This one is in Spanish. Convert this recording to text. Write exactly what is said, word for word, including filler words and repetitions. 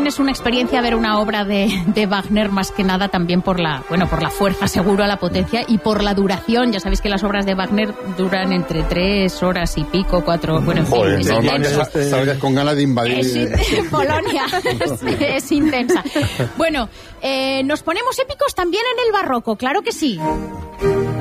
también es una experiencia ver una obra de, de Wagner, más que nada también por la, bueno, por la fuerza, seguro, la potencia y por la duración. Ya sabéis que las obras de Wagner duran entre tres horas y pico, cuatro, bueno, en fin, Joder, es normal que intenso. sal- salgas con ganas de invadir. Es, Polonia, es, es intensa. Bueno, eh, nos ponemos épicos también en el barroco, claro que sí.